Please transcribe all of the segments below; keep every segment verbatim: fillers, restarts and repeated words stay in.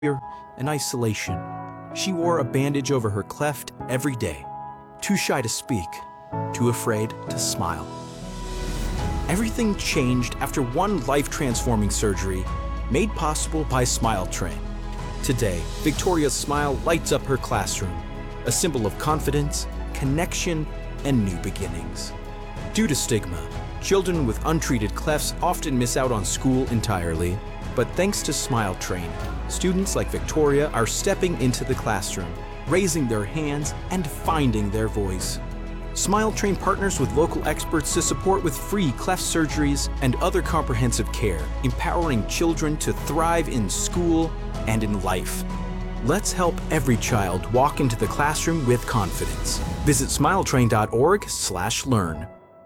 and isolation. She wore a bandage over her cleft every day, too shy to speak, too afraid to smile. Everything changed after one life-transforming surgery made possible by Smile Train. Today, Victoria's smile lights up her classroom, a symbol of confidence, connection, and new beginnings. Due to stigma, children with untreated clefts often miss out on school entirely, but thanks to Smile Train, students like Victoria are stepping into the classroom, raising their hands and finding their voice. Smile Train partners with local experts to support with free cleft surgeries and other comprehensive care, empowering children to thrive in school and in life. Let's help every child walk into the classroom with confidence. Visit smiletrain dot org slash learn.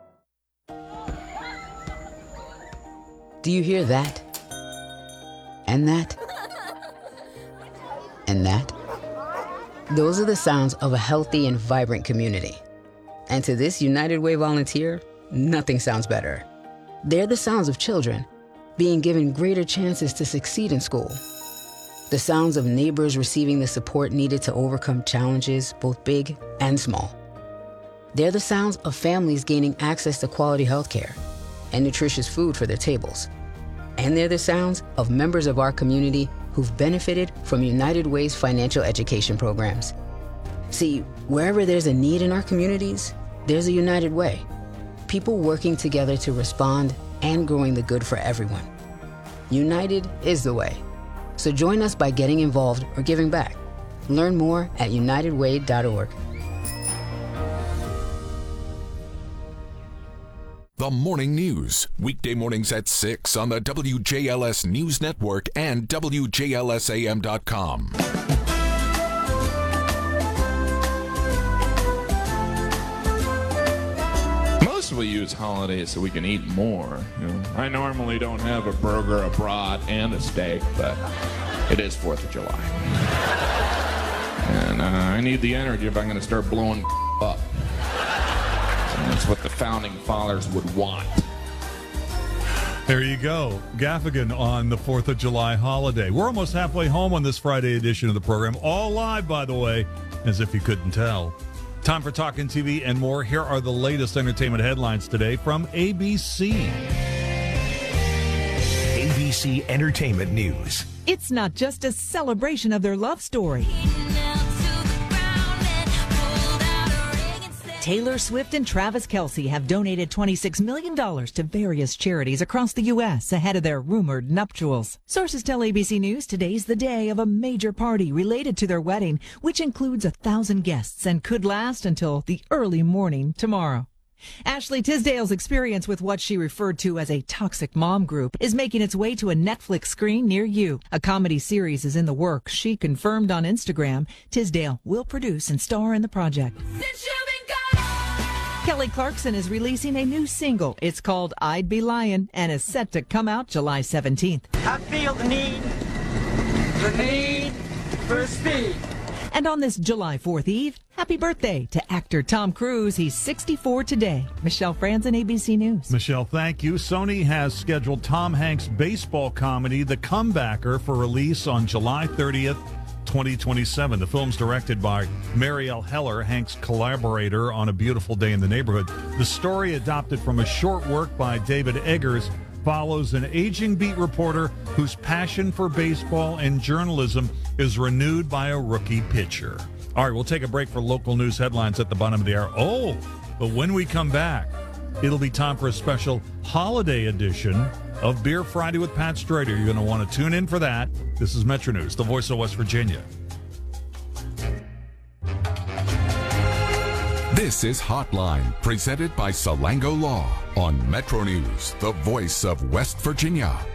Do you hear that? And that? And that? Those are the sounds of a healthy and vibrant community. And to this United Way volunteer, nothing sounds better. They're the sounds of children being given greater chances to succeed in school. The sounds of neighbors receiving the support needed to overcome challenges, both big and small. They're the sounds of families gaining access to quality health care and nutritious food for their tables. And they're the sounds of members of our community who've benefited from United Way's financial education programs. See, wherever there's a need in our communities, there's a United Way. People working together to respond and growing the good for everyone. United is the way. So join us by getting involved or giving back. Learn more at united way dot org. The Morning News, weekday mornings at six on the W J L S News Network and W J L S A M dot com. We use holidays so we can eat more. You know, I normally don't have a burger, a brat, and a steak, but it is fourth of July. And uh, I need the energy if I'm going to start blowing up. And that's what the founding fathers would want. There you go. Gaffigan on the fourth of July holiday. We're almost halfway home on this Friday edition of the program. All live, by the way, as if you couldn't tell. Time for Talkin' T V and more. Here are the latest entertainment headlines today from A B C. A B C Entertainment News. It's not just a celebration of their love story. Taylor Swift and Travis Kelce have donated twenty-six million dollars to various charities across the U S ahead of their rumored nuptials. Sources tell A B C News today's the day of a major party related to their wedding, which includes a thousand guests and could last until the early morning tomorrow. Ashley Tisdale's experience with what she referred to as a toxic mom group is making its way to a Netflix screen near you. A comedy series is in the works. She confirmed on Instagram Tisdale will produce and star in the project. Kelly Clarkson is releasing a new single. It's called I'd Be Lying and is set to come out July seventeenth. I feel the need, the need for speed. And on this July fourth Eve, happy birthday to actor Tom Cruise. He's sixty-four today. Michelle Franzen, A B C News. Michelle, thank you. Sony has scheduled Tom Hanks' baseball comedy, The Comebacker, for release on July thirtieth, twenty twenty-seven. The film's directed by Marielle Heller, Hank's collaborator on A Beautiful Day in the Neighborhood. The story, adopted from a short work by David Eggers, follows an aging beat reporter whose passion for baseball and journalism is renewed by a rookie pitcher. All right, we'll take a break for local news headlines at the bottom of the hour. Oh, but when we come back, it'll be time for a special holiday edition of Beer Friday with Pat Strader. You're going to want to tune in for that. This is Metro News, the voice of West Virginia. This is Hotline, presented by Salango Law on Metro News, the voice of West Virginia.